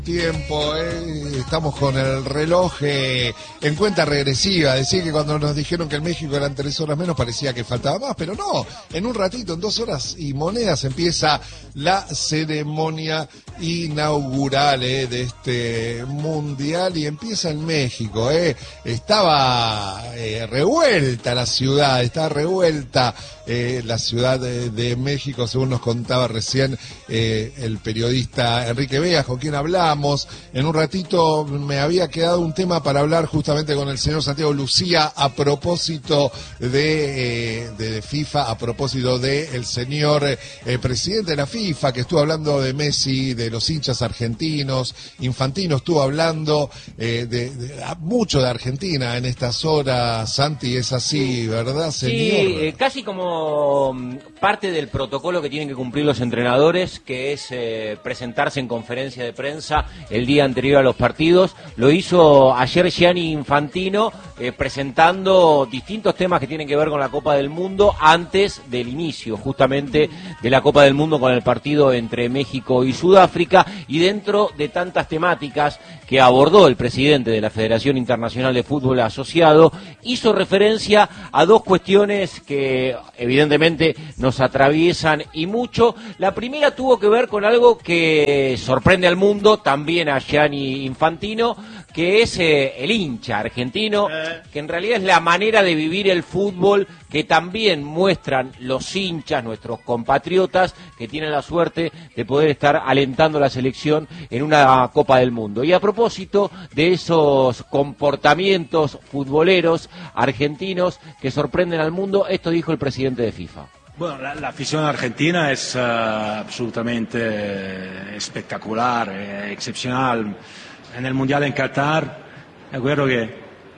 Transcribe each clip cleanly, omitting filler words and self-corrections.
Tiempo, estamos con el reloj en cuenta regresiva. Decía que cuando nos dijeron que en México eran 3 horas menos parecía que faltaba más, pero no, en un ratito, en 2 horas y monedas empieza la ceremonia inaugural de este mundial y empieza en México. Estaba revuelta la ciudad, está revuelta la ciudad de México, según nos contaba recién el periodista Enrique Vegas, con quien hablamos. En un ratito me había quedado un tema para hablar justamente con el señor Santiago Lucía a propósito de FIFA, a propósito del señor presidente de la FIFA, que estuvo hablando de Messi, de los hinchas argentinos. Infantino estuvo hablando mucho de Argentina en estas horas. Santi, es así, ¿verdad, señor? Sí, casi como parte del protocolo que tienen que cumplir los entrenadores, que es presentarse en conferencia de prensa el día anterior a los partidos. Lo hizo ayer Gianni Infantino, presentando distintos temas que tienen que ver con la Copa del Mundo antes del inicio justamente de la Copa del Mundo, con el partido entre México y Sudáfrica, y dentro de tantas temáticas que abordó el presidente de la Federación Internacional de Fútbol Asociado, hizo referencia a dos cuestiones que evidentemente nos atraviesan y mucho. La primera tuvo que ver con algo que sorprende al mundo, también a Gianni Infantino, que es el hincha argentino, que en realidad es la manera de vivir el fútbol que también muestran los hinchas, nuestros compatriotas, que tienen la suerte de poder estar alentando la selección en una Copa del Mundo. Y a propósito de esos comportamientos futboleros argentinos que sorprenden al mundo, esto dijo el presidente de FIFA. Bueno, la afición argentina es absolutamente espectacular, excepcional. En el Mundial en Qatar, me acuerdo que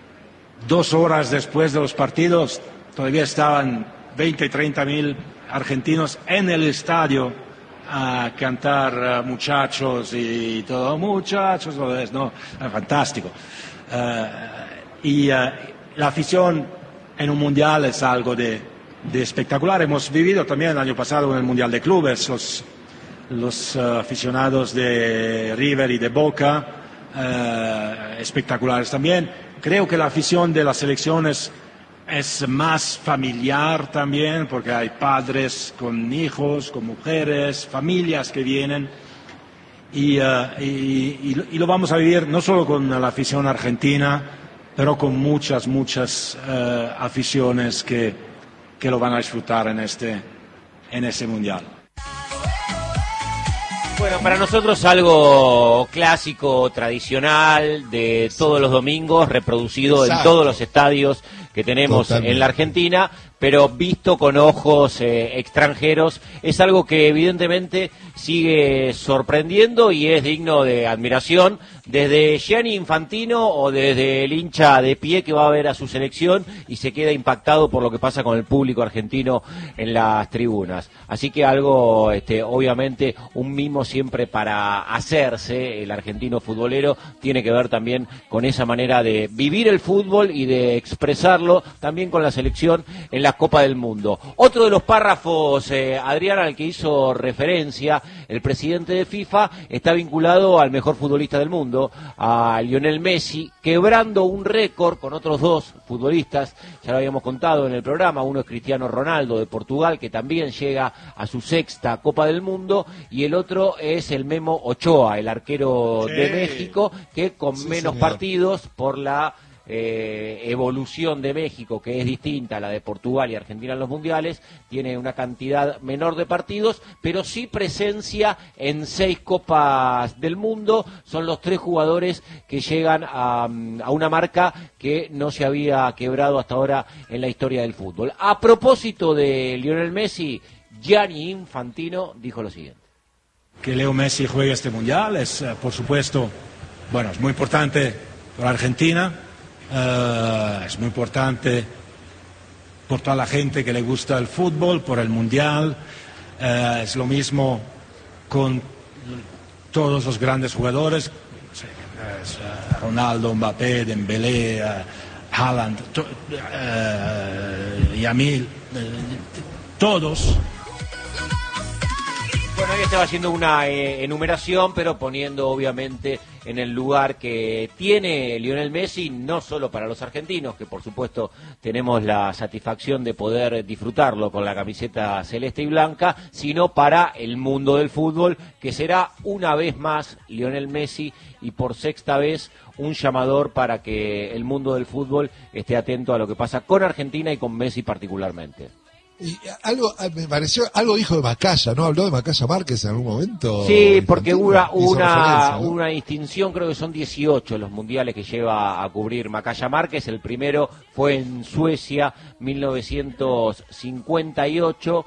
2 horas después de los partidos todavía estaban 20 y 30 mil argentinos en el estadio a cantar muchachos y todo, muchachos, ¿no? Fantástico. Y la afición en un Mundial es algo de espectacular. Hemos vivido también el año pasado en el Mundial de Clubes, los aficionados de River y de Boca, espectaculares también. Creo que la afición de las selecciones es más familiar también, porque hay padres con hijos, con mujeres, familias que vienen, y lo vamos a vivir no solo con la afición argentina, pero con muchas aficiones que lo van a disfrutar en este Mundial. Bueno, para nosotros algo clásico, tradicional, de todos los domingos, reproducido en todos los estadios que tenemos en la Argentina, pero visto con ojos extranjeros, es algo que evidentemente sigue sorprendiendo y es digno de admiración, desde Gianni Infantino o desde el hincha de pie que va a ver a su selección y se queda impactado por lo que pasa con el público argentino en las tribunas. Así que algo, obviamente, un mimo siempre para hacerse. El argentino futbolero tiene que ver también con esa manera de vivir el fútbol y de expresarlo también con la selección en la Copa del Mundo. Otro de los párrafos, Adrián, al que hizo referencia el presidente de FIFA, está vinculado al mejor futbolista del mundo, a Lionel Messi, quebrando un récord con otros dos futbolistas, ya lo habíamos contado en el programa. Uno es Cristiano Ronaldo de Portugal, que también llega a su 6ª Copa del Mundo, y el otro es el Memo Ochoa, el arquero de México, que con menos partidos por la evolución de México, que es distinta a la de Portugal y Argentina en los mundiales, tiene una cantidad menor de partidos, pero sí presencia en 6 Copas del Mundo. Son los 3 jugadores que llegan a una marca que no se había quebrado hasta ahora en la historia del fútbol. A propósito de Lionel Messi, Gianni Infantino dijo lo siguiente: que Leo Messi juegue este mundial es, por supuesto, bueno, es muy importante para Argentina. Es muy importante por toda la gente que le gusta el fútbol, por el mundial. Es lo mismo con todos los grandes jugadores, Ronaldo, Mbappé, Dembélé, Haaland, Yamil, todos Bueno, ahí estaba haciendo una enumeración, pero poniendo obviamente en el lugar que tiene Lionel Messi, no solo para los argentinos, que por supuesto tenemos la satisfacción de poder disfrutarlo con la camiseta celeste y blanca, sino para el mundo del fútbol, que será una vez más Lionel Messi y por sexta vez un llamador para que el mundo del fútbol esté atento a lo que pasa con Argentina y con Messi particularmente. Y me pareció, algo dijo de Macaya, ¿no? ¿Habló de Macaya Márquez en algún momento? Sí, porque una distinción, creo que son 18 los mundiales que lleva a cubrir Macaya Márquez. El primero fue en Suecia, 1958,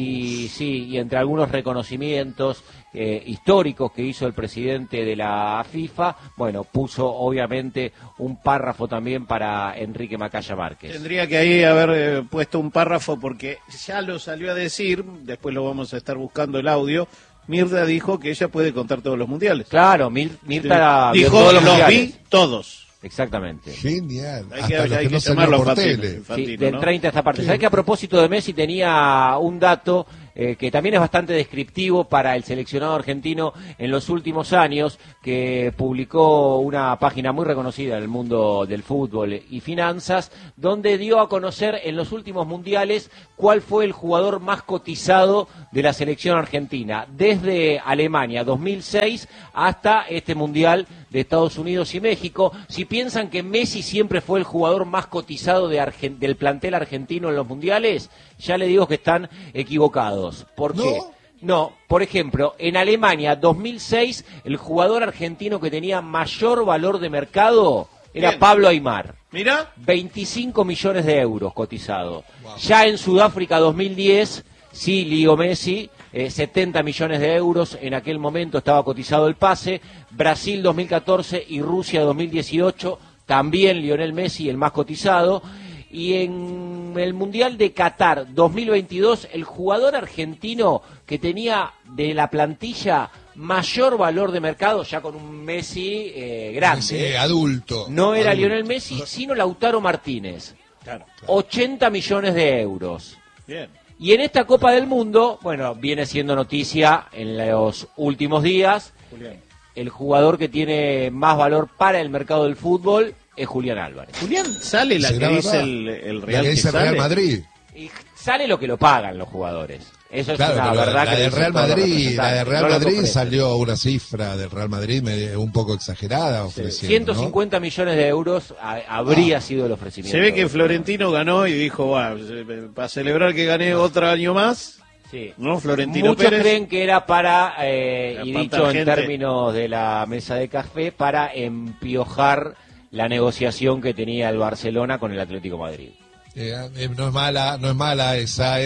y sí, y entre algunos reconocimientos históricos que hizo el presidente de la FIFA, bueno, puso obviamente un párrafo también para Enrique Macaya Márquez. Tendría que ahí haber puesto un párrafo porque ya lo salió a decir, después lo vamos a estar buscando el audio. Mirta dijo que ella puede contar todos los mundiales. Claro, Mirta dijo todos los los mundiales. vi todos. No Genial. Hay que llamarlo por tele. Sí, del 30 a esta parte. ¿Sabés que a propósito de Messi tenía un dato que también es bastante descriptivo para el seleccionado argentino en los últimos años, que publicó una página muy reconocida en el mundo del fútbol y finanzas, donde dio a conocer en los últimos mundiales cuál fue el jugador más cotizado de la selección argentina, desde Alemania 2006 hasta este mundial de Estados Unidos y México. Si piensan que Messi siempre fue el jugador más cotizado del plantel argentino en los mundiales, ya le digo que están equivocados. ¿Por qué? No, por ejemplo, en Alemania 2006 el jugador argentino que tenía mayor valor de mercado era Bien. Pablo Aimar. Mira, 25 millones de euros cotizado. Wow. Ya en Sudáfrica 2010, sí, Leo Messi, 70 millones de euros, en aquel momento estaba cotizado el pase. Brasil 2014 y Rusia 2018, también Lionel Messi, el más cotizado. Y en el Mundial de Qatar 2022, el jugador argentino que tenía de la plantilla mayor valor de mercado, ya con un Messi grande. Messi adulto. No era adulto. Lionel Messi, sino Lautaro Martínez. claro. 80 millones de euros. Bien. Y en esta Copa del Mundo, bueno, viene siendo noticia en los últimos días, Julián. el jugador que tiene más valor para el mercado del fútbol es Julián Álvarez. Julián, sale la que dice el Real, la que dice Real Madrid. Y sale lo que lo pagan los jugadores. Eso es Claro, una verdad la que del Real Madrid, la de Real no Madrid salió una cifra del Real Madrid un poco exagerada ofreciendo, 150 millones de euros habría sido el ofrecimiento. Se ve que Florentino ganó y dijo, para celebrar que gané otro año más. Sí. ¿No? Florentino Muchos Pérez. creen que era para, y dicho en gente. términos de la mesa de café, para empiojar la negociación que tenía el Barcelona con el Atlético de Madrid. No es mala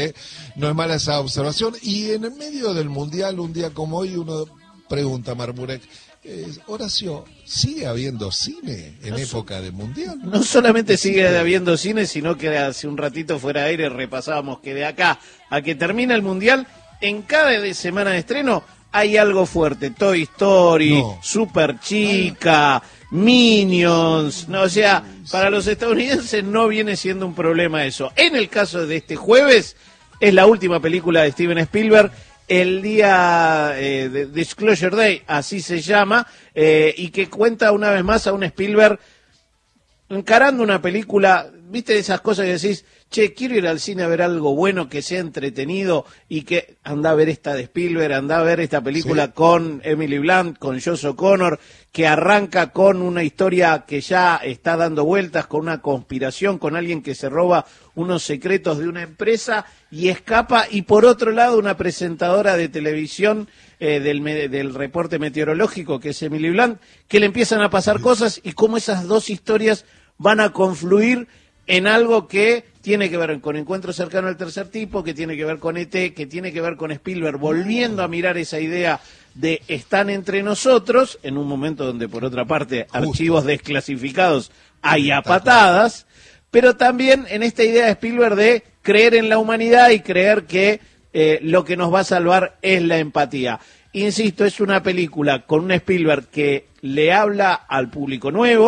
esa observación. Y en el medio del Mundial, un día como hoy, uno pregunta, Marmurek, Horacio, ¿sigue habiendo cine en época de Mundial? No solamente sigue habiendo cine, sino que hace un ratito fuera de aire repasábamos que de acá a que termina el Mundial, en cada semana de estreno hay algo fuerte. Toy Story, Super Chica, Minions, no, o sea, para los estadounidenses no viene siendo un problema eso. En el caso de este jueves, es la última película de Steven Spielberg, el día de Disclosure Day, así se llama, y que cuenta una vez más a un Spielberg encarando una película, viste, de esas cosas que decís, che, quiero ir al cine a ver algo bueno, que sea entretenido, y que anda a ver esta de Spielberg, anda a ver esta película con Emily Blunt, con Josh O'Connor, que arranca con una historia que ya está dando vueltas, con una conspiración, con alguien que se roba unos secretos de una empresa y escapa, y por otro lado una presentadora de televisión del reporte meteorológico, que es Emily Blunt, que le empiezan a pasar cosas, y cómo esas dos historias van a confluir en algo que tiene que ver con Encuentro Cercano al Tercer Tipo, que tiene que ver con ET, que tiene que ver con Spielberg, volviendo a mirar esa idea de están entre nosotros, en un momento donde, por otra parte, archivos desclasificados hay a patadas, pero también en esta idea de Spielberg de creer en la humanidad y creer que lo que nos va a salvar es la empatía. Insisto, es una película con un Spielberg que le habla al público nuevo,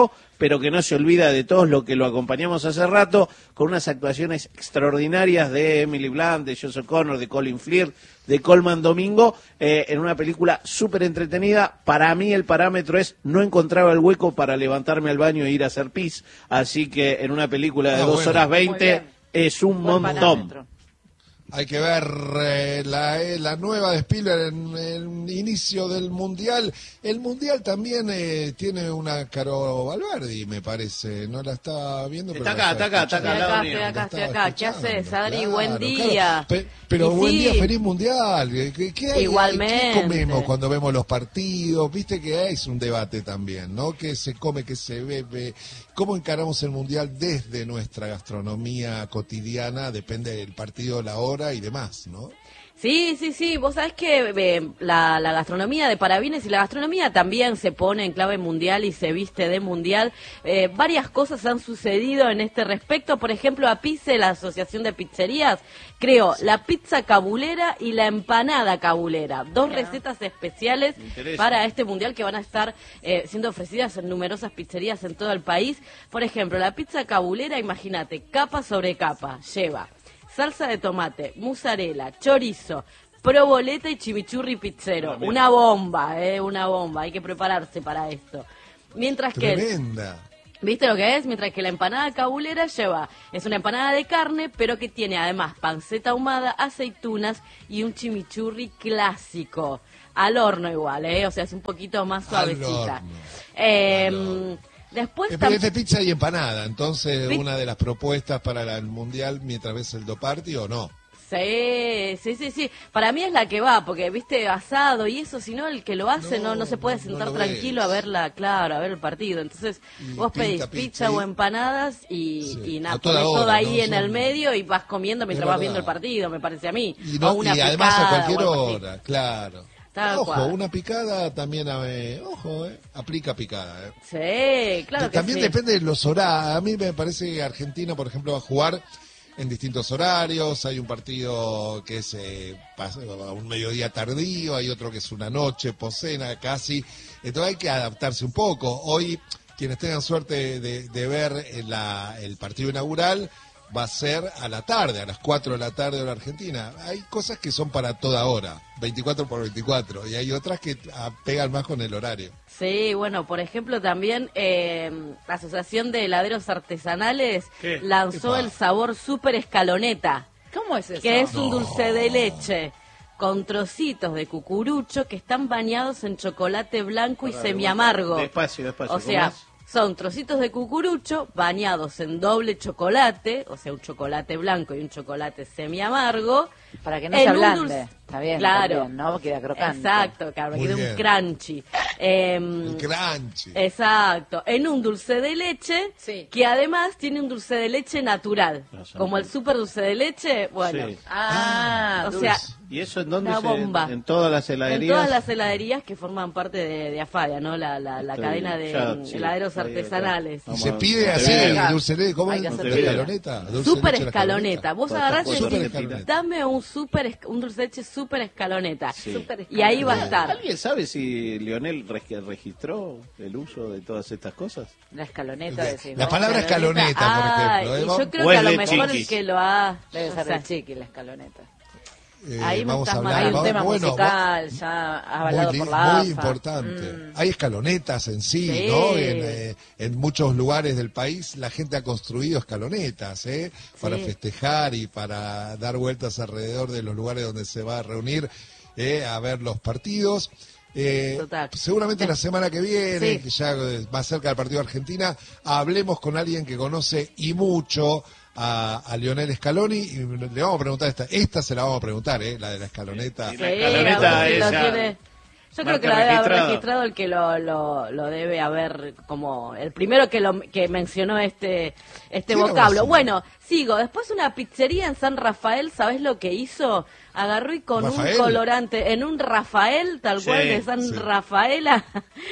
pero que no se olvida de todos lo que lo acompañamos hace rato, con unas actuaciones extraordinarias de Emily Blunt, de Josh O'Connor, de Colin Firth, de Colman Domingo, en una película súper entretenida. Para mí el parámetro es, no encontraba el hueco para levantarme al baño e ir a hacer pis, así que en una película de 2 horas 20 es un montón. Parámetro. Hay que ver la nueva de Spielberg en el inicio del Mundial. El Mundial también tiene una Caro Valverdi, me parece. No la está viendo, pero Está acá. Estoy acá. ¿Qué haces, Adri? Buen día. Claro. Pero buen día, feliz Mundial. ¿Qué hay? Igualmente. ¿Qué comemos cuando vemos los partidos? Viste que es un debate también, ¿no? ¿Qué se come, qué se bebe? ¿Cómo encaramos el Mundial desde nuestra gastronomía cotidiana? Depende del partido, la hora y demás, ¿no? Sí. Vos sabés que la gastronomía de parabienes y la gastronomía también se pone en clave mundial y se viste de mundial. Varias cosas han sucedido en este respecto. Por ejemplo, APICE, la Asociación de Pizzerías, creó la pizza cabulera y la empanada cabulera. 2 recetas especiales para este mundial que van a estar siendo ofrecidas en numerosas pizzerías en todo el país. Por ejemplo, la pizza cabulera, imagínate, capa sobre capa, lleva salsa de tomate, mozzarella, chorizo, provoleta y chimichurri pizzero. Una bomba, hay que prepararse para esto. Mientras Tremenda. ¿Viste lo que es? Mientras que la empanada cabulera es una empanada de carne, pero que tiene además panceta ahumada, aceitunas y un chimichurri clásico. Al horno igual, o sea, es un poquito más suavecita. Después pero es de pizza y empanada, entonces una de las propuestas para el Mundial mientras ves el Doparty, ¿o no? Sí. Para mí es la que va, porque, viste, asado y eso, si no, el que lo hace no se puede sentar tranquilo a ver a ver el partido. Entonces, vos pedís pizza o empanadas y nada, pones todo ahí en el medio y vas comiendo mientras vas viendo el partido, me parece a mí. Y además a cualquier hora, claro. Ojo, una picada también, aplica picada. Sí, claro que también sí. depende de los horarios. A mí me parece que Argentina, por ejemplo, va a jugar en distintos horarios. Hay un partido que es a un mediodía tardío, hay otro que es una noche, poscena, casi. Entonces hay que adaptarse un poco. Hoy, quienes tengan suerte de ver el partido inaugural, va a ser a la tarde, a las 4 de la tarde de la Argentina. Hay cosas que son para toda hora, 24x24, y hay otras que pegan más con el horario. Sí, bueno, por ejemplo, también la Asociación de Heladeros Artesanales lanzó el sabor Super Escaloneta. ¿Cómo es eso? Que es un dulce de leche con trocitos de cucurucho que están bañados en chocolate blanco y semiamargo. Despacio. O sea, son trocitos de cucurucho bañados en doble chocolate, o sea, un chocolate blanco y un chocolate semiamargo. Para que no se ablande. Está bien, claro. También, ¿no? Queda crocante. Exacto, claro, queda un crunchy. El crunchy. Exacto, en un dulce de leche, que además tiene un dulce de leche natural. Como el super dulce de leche, bueno. Sí. O sea, ¿y eso en dónde una bomba. En todas las heladerías? En todas las heladerías que forman parte de Afadia, ¿no? La cadena de heladeros artesanales. Y se pide así el dulce de leche, ¿cómo es? Escaloneta. Super escaloneta. Vos agarrás y decís, dame un dulce de leche super escaloneta. Y ahí va a estar. ¿Alguien sabe si Lionel registró el uso de todas estas cosas? La escaloneta, decimos. La palabra escaloneta, por ejemplo. Yo creo que a lo mejor el que lo ha... Debe ser de Chiqui, la escaloneta. Ahí vamos a hablar. Hay un tema musical ya avalado por la AFA. Muy importante. Hay escalonetas en sí, ¿no? En muchos lugares del país la gente ha construido escalonetas, para festejar y para dar vueltas alrededor de los lugares donde se va a reunir a ver los partidos. Seguramente la semana que viene, que ya más cerca del partido de Argentina, hablemos con alguien que conoce y mucho a Lionel Scaloni y le vamos a preguntar esta se la vamos a preguntar, la de la escaloneta. Sí, la escaloneta esa. Yo creo que lo debe haber registrado el que lo debe haber como el primero que mencionó este vocablo. Bueno, sigo. Después una pizzería en San Rafael, ¿sabés lo que hizo? Agarró y con un colorante, en un Rafael, tal cual de San Rafaela,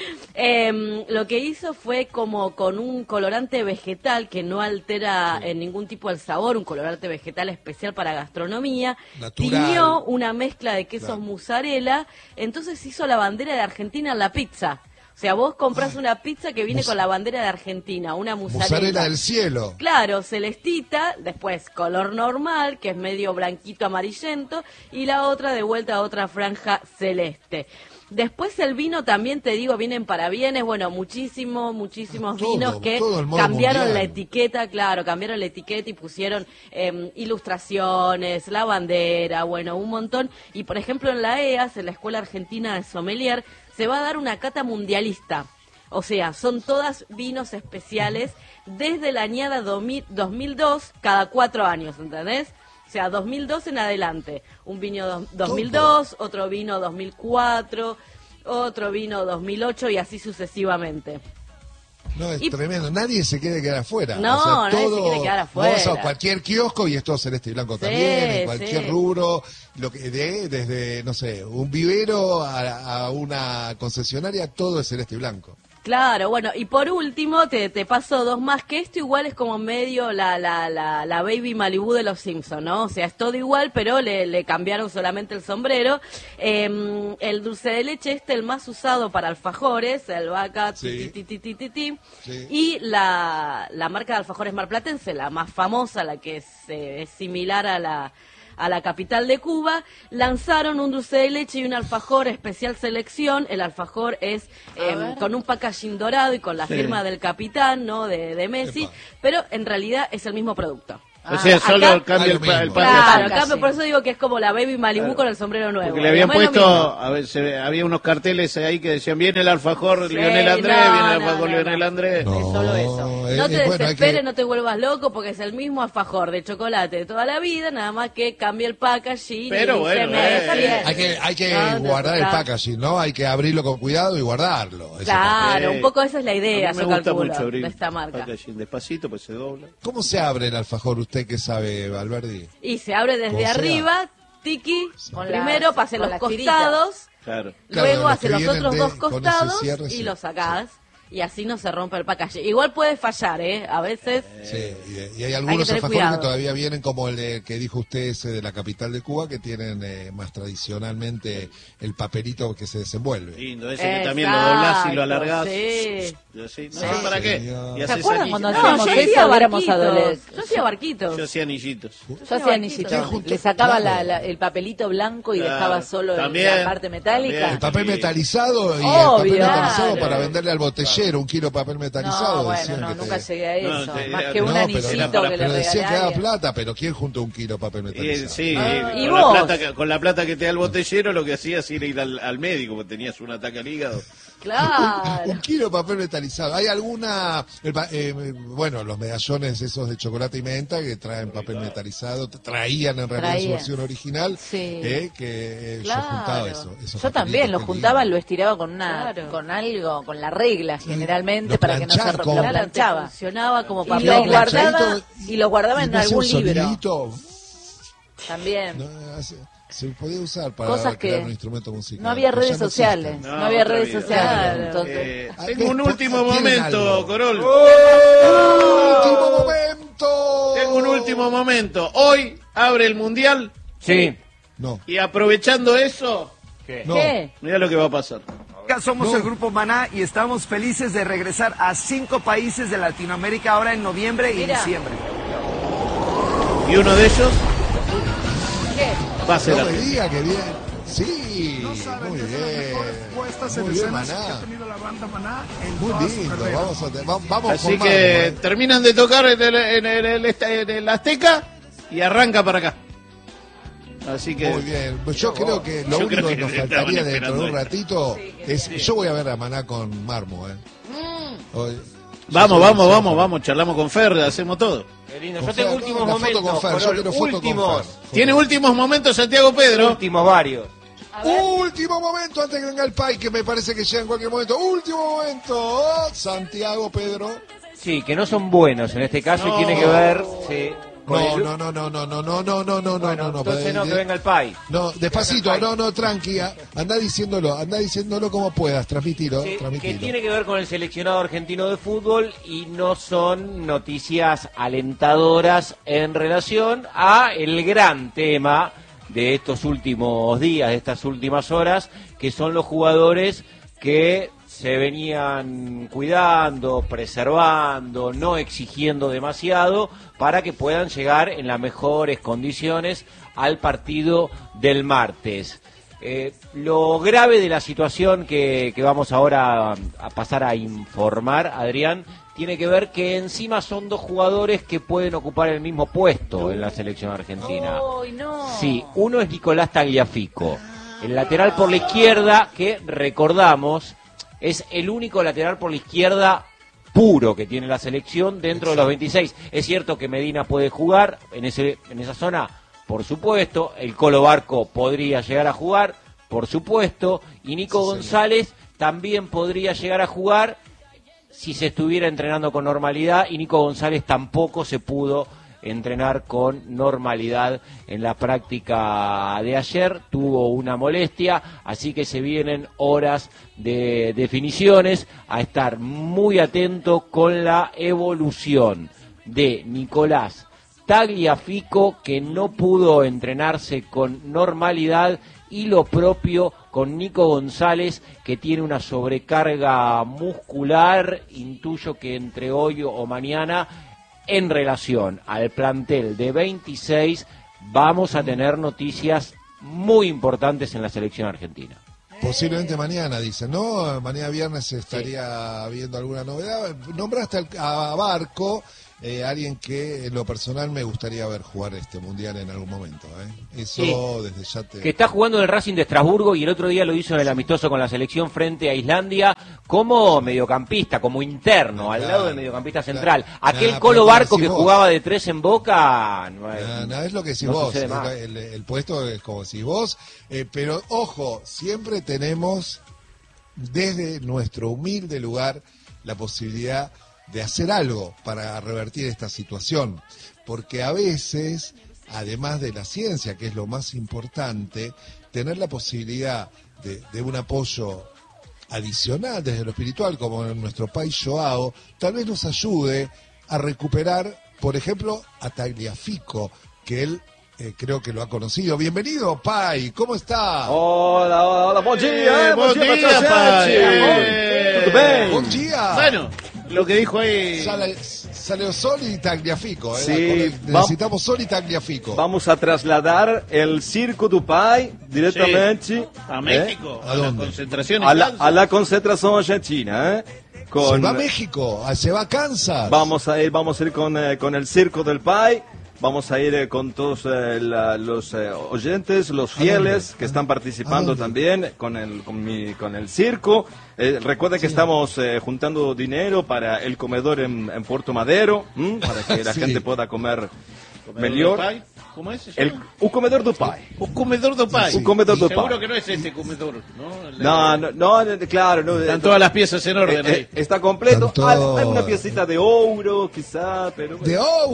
lo que hizo fue como con un colorante vegetal que no altera en ningún tipo el sabor, un colorante vegetal especial para gastronomía, tiñó una mezcla de quesos mozzarella, entonces hizo la bandera de Argentina en la pizza. O sea, vos compras una pizza que viene con la bandera de Argentina, una mozzarella del cielo. Claro, celestita, después color normal, que es medio blanquito amarillento, y la otra de vuelta a otra franja celeste. Después el vino también, te digo, vienen parabienes, bueno, muchísimos vinos que cambiaron mundial. La etiqueta, claro, cambiaron la etiqueta y pusieron ilustraciones, la bandera, bueno, un montón. Y por ejemplo en la EAS, en la Escuela Argentina de Sommelier, se va a dar una cata mundialista. O sea, son todas vinos especiales desde la añada 2002, cada 4 años, ¿entendés? O sea, 2002 en adelante. Un vino 2002, otro vino 2004, otro vino 2008 y así sucesivamente. No, es tremendo. Nadie se quiere quedar afuera. No, o sea, nadie se quiere quedar afuera. Vamos a cualquier kiosco y es todo celeste y blanco también, en cualquier rubro, desde, no sé, un vivero a una concesionaria, todo es celeste y blanco. Claro, bueno, y por último, te paso 2 más, que esto igual es como medio la Baby Malibu de los Simpsons, ¿no? O sea, es todo igual, pero le cambiaron solamente el sombrero. El dulce de leche el más usado para alfajores, el Vaca, sí. Y la marca de alfajores marplatense, la más famosa, la que es similar a la capital de Cuba, lanzaron un dulce de leche y un alfajor especial selección. El alfajor es con un packaging dorado y con la firma del capitán, ¿no? de Messi, pero en realidad es el mismo producto. O sea, solo cambia el packaging. Claro, cambio, por eso digo que es como la Baby Malibu con el sombrero nuevo. Porque le habían puesto, había unos carteles ahí que decían, viene el alfajor Lionel Andrés, viene el alfajor Lionel Andrés. Es solo eso. No te desesperes, no te vuelvas loco, porque es el mismo alfajor de chocolate de toda la vida, nada más que cambia el packaging. Pero bueno, hay que guardar el packaging, ¿no? Hay que abrirlo con cuidado y guardarlo. Claro, un poco esa es la idea, me gusta mucho abrir de esta marca. Packaging despacito, pues se dobla. ¿Cómo se abre el alfajor? ¿Usted qué sabe, Valverdi? Y se abre desde arriba, tiki, primero pase los costados, luego hace los otros 2 costados y lo sacás. Y así no se rompe el packaging. Igual puede fallar, a veces. Sí, y hay algunos alfajores que todavía vienen como el que dijo usted, ese de la capital de Cuba, que tienen más tradicionalmente el papelito que se desenvuelve. Lindo, ese que también lo doblás y lo alargás. Sí. No sé para qué. ¿Se acuerdan cuando hacíamos eso? Éramos adolescentes. Yo hacía barquitos. Yo hacía anillitos. Yo hacía anillitos. Le sacaba el papelito blanco y dejaba solo la parte metálica. El papel metalizado y el papel metalizado para venderle al botellero. Un kilo de papel metalizado. No, bueno, nunca llegué a eso. Más que un anillito que le regalé. Decía que da plata, pero ¿quién juntó un kilo de papel metalizado? Sí, ¿y vos? Con la plata que te da el botellero, lo que hacías era ir al médico, porque tenías un ataque al hígado. Claro. Un kilo de papel metalizado. ¿Hay alguna...? Bueno, los medallones esos de chocolate y menta que traen papel metalizado, traían en realidad su versión original, que yo juntaba eso. Yo también lo juntaba, lo estiraba con algo, con la regla generalmente, para que no se rompiera. Lo planchaba. Funcionaba como papel. Y lo guardaba en algún libro. También. Se podía usar para crear un instrumento musical. No había redes sociales. No había redes sociales. Entonces, tengo un último momento, Corol. ¡Último momento! Tengo un último momento. Hoy abre el Mundial. Sí. No. Y aprovechando eso, ¿Qué? Mira lo que va a pasar. Somos el Grupo Maná y estamos felices de regresar a 5 países de Latinoamérica ahora en noviembre y diciembre. ¿Y uno de ellos? ¿Qué? Va a ser no me diga que bien. Sí, muy bien. Muy bien, Maná. Muy lindo. Vamos así que terminan de tocar en el Azteca y arranca para acá. Así que muy bien. Yo creo que lo único que nos faltaría dentro de un ratito es... Yo voy a ver a Maná con Marmo. Vamos, charlamos con Fer, hacemos todo. Qué lindo. Yo tengo últimos momentos. Yo quiero foto con Fer. ¿Tiene últimos momentos Santiago Pedro? Últimos varios. Último momento antes que venga el Pai, que me parece que llega en cualquier momento. Último momento, Santiago Pedro. Sí, que no son buenos en este caso y tiene que ver... Sí. No. Entonces no, que venga el Pai. No, despacito, tranqui, anda diciéndolo como puedas, transmitilo. Que tiene que ver con el seleccionado argentino de fútbol y no son noticias alentadoras en relación a el gran tema de estos últimos días, de estas últimas horas, que son los jugadores que se venían cuidando, preservando, no exigiendo demasiado para que puedan llegar en las mejores condiciones al partido del martes. Lo grave de la situación que vamos ahora a pasar a informar, Adrián, tiene que ver que encima son dos jugadores que pueden ocupar el mismo puesto en la selección argentina. Sí, uno es Nicolás Tagliafico, el lateral por la izquierda, que recordamos es el único lateral por la izquierda puro que tiene la selección dentro de los 26. Es cierto que Medina puede jugar en esa zona, por supuesto. El Colo Barco podría llegar a jugar, por supuesto. Y Nico González también podría llegar a jugar si se estuviera entrenando con normalidad. Y Nico González tampoco se pudo entrenar con normalidad en la práctica de ayer, tuvo una molestia, así que se vienen horas de definiciones, a estar muy atento con la evolución de Nicolás Tagliafico, que no pudo entrenarse con normalidad, y lo propio con Nico González, que tiene una sobrecarga muscular, intuyo que entre hoy o mañana. En relación al plantel de 26, vamos a tener noticias muy importantes en la selección argentina. Posiblemente mañana, dicen, ¿no? Mañana viernes se estaría viendo alguna novedad. Nombraste a Barco, alguien que en lo personal me gustaría ver jugar este mundial en algún momento. Eso desde ya que está jugando en el Racing de Estrasburgo, y el otro día lo hizo en el amistoso con la selección frente a Islandia como mediocampista, como interno, al lado del mediocampista central. Aquel Colo Barco que jugaba de 3 en Boca... No, es lo que decís vos, el puesto es como decís vos, pero ojo, siempre tenemos desde nuestro humilde lugar la posibilidad de hacer algo para revertir esta situación, porque a veces, además de la ciencia, que es lo más importante, tener la posibilidad de un apoyo adicional desde lo espiritual, como en nuestro país Joao, tal vez nos ayude a recuperar, por ejemplo, a Tagliafico, que él creo que lo ha conocido. Bienvenido, Pai, ¿cómo está? Hola, buen día, Pai. ¿Todo bien? Buen día. Bueno, lo que dijo ahí... Sale Sol y Tagliafico, sí, necesitamos Sol y Tagliafico. Vamos a trasladar el Circo du Pai directamente a México, ¿a la concentración a la concentración argentina, Se va a México, se va a Kansas. Vamos a ir con el Circo del Pai. Vamos a ir con todos los oyentes, los fieles que están participando también con el circo. Recuerda que estamos juntando dinero para el comedor en Puerto Madero, para que la gente pueda comer mejor. ¿Cómo es? Un comedor do Pai. Un comedor do Pai. Un comedor do Pai. Seguro que no es este comedor, ¿no? No, claro. No, están todas las piezas en orden ahí. Está completo. Hay una piecita de oro, quizá, pero... De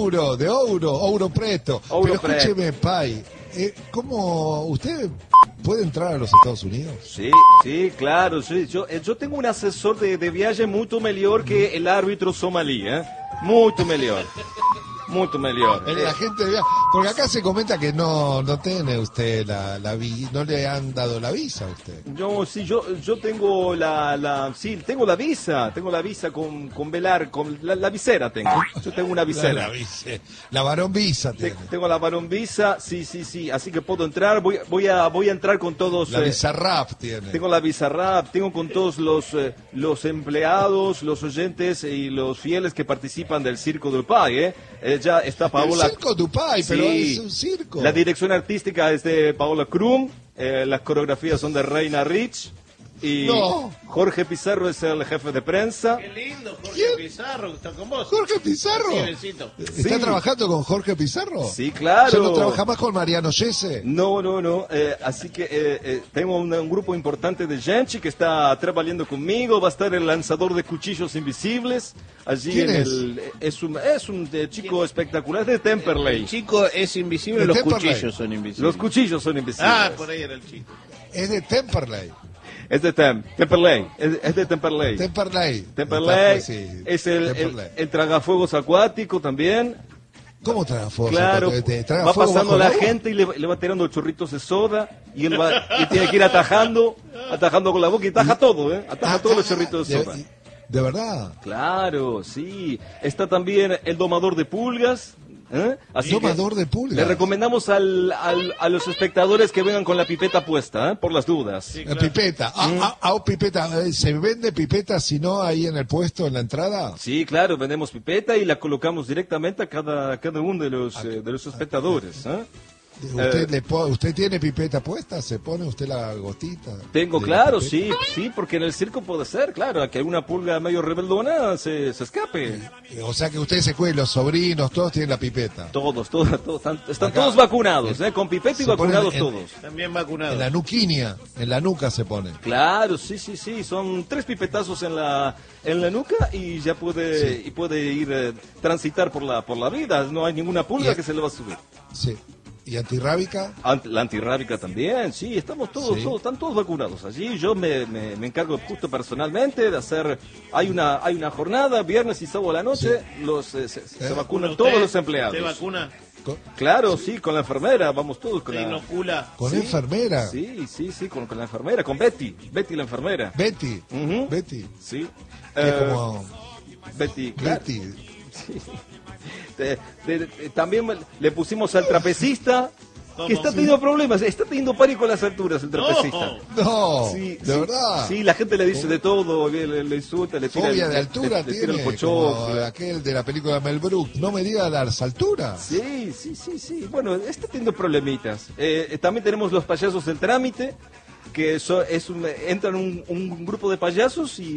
oro preto. Pero escúcheme, Pai, ¿cómo usted puede entrar a los Estados Unidos? Sí, claro. Sí. Yo tengo un asesor de viaje mucho mejor que el árbitro somalí, mucho mejor. Mucho mejor. La gente porque acá se comenta que no tiene usted la visa, no le han dado la visa a usted. Yo tengo tengo la visa con velar, con la visera tengo. Yo tengo una visera. La varón visa tiene. Tengo la varón visa, sí, así que puedo entrar, voy a entrar con todos. La visa rap tiene. Tengo la visa rap, tengo con todos los empleados, los oyentes y los fieles que participan del Circo del Pai, Ya está Paola. El Circo du Pai, pero es un circo. La dirección artística es de Paola Krum, las coreografías son de Reina Rich y Jorge Pizarro es el jefe de prensa. Qué lindo, Jorge Pizarro, está con vos. ¿Jorge Pizarro? ¿Está trabajando con Jorge Pizarro? Sí, claro. ¿Ya no trabaja más con Mariano Yese? No. Así que tengo un grupo importante de gente que está trabajando conmigo. Va a estar el lanzador de cuchillos invisibles. Allí ¿Quién es un chico espectacular de Temperley. El chico es invisible, los cuchillos son invisibles. Los cuchillos son invisibles. Por ahí era el chico. Es de Temperley. Es de Temperley. Es de Temperley. Temperley. Es el tragafuegos acuático también. ¿Cómo traga fuego? Claro, va pasando la gente y le va tirando chorritos de soda y él tiene que ir atajando con la boca y ataja todo, ataja todos los chorritos de soda. ¿De verdad? Claro, sí. Está también el domador de pulgas. Así domador de pulgas. Le recomendamos a los espectadores que vengan con la pipeta puesta, por las dudas. Sí, claro. Pipeta. Pipeta. ¿Se vende pipeta si no ahí en el puesto, en la entrada? Sí, claro, vendemos pipeta y la colocamos a cada uno de los espectadores. ¿Usted tiene pipeta puesta? ¿Se pone usted la gotita? Tengo, claro, sí, porque en el circo puede ser, claro, que alguna pulga medio rebeldona se escape. O sea que usted se cuida, los sobrinos, todos tienen la pipeta. Todos, están todos vacunados, con pipeta y vacunados todos. También vacunados. En la nuquinia, en la nuca se pone. Claro, sí, son 3 pipetazos en la nuca y ya puede ir transitar por la vida, no hay ninguna pulga que se le va a subir. Sí. ¿Y antirrábica? La antirrábica también, sí, están todos vacunados allí. Yo me encargo justo personalmente de hacer, hay una jornada, viernes y sábado a la noche, se vacunan todos los empleados. ¿Se vacuna? Claro, sí, con la enfermera, vamos todos con inocula. ¿Con la enfermera? Sí, con la enfermera, con Betty la enfermera. Betty, Betty. Sí. Betty, claro. Betty. Sí. También le pusimos al trapecista, que está teniendo problemas, está teniendo pánico con las alturas el trapecista. No, sí, de verdad. Sí, la gente le dice de todo, le insulta, le tira fobia de altura, le tira el pochoclo. Como aquel de la película Mel Brooks, no me diga las alturas. Sí. Bueno, está teniendo problemitas. También tenemos los payasos del trámite, que entran un grupo de payasos y